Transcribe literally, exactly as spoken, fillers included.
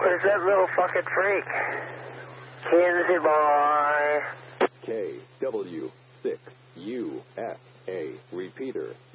Where's that little fucking freak? Kinsey boy. K W six U S A. Repeater.